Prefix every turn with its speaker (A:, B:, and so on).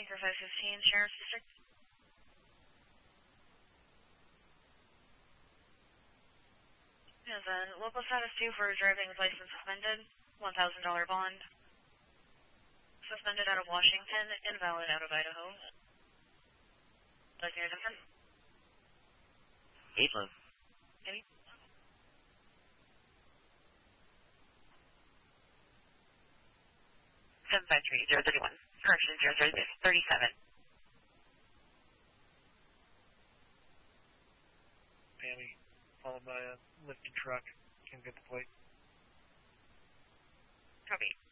A: Anchor 515, Sheriff's District. Yes, local status 2 for driving with license suspended, $1,000 bond. Suspended out of Washington, invalid out of Idaho. Like near different?
B: 8 low.
A: Any?
B: 753-031. Correction, 037.
C: Pammy, followed by a lifted truck. Can't get the plate.
B: Copy.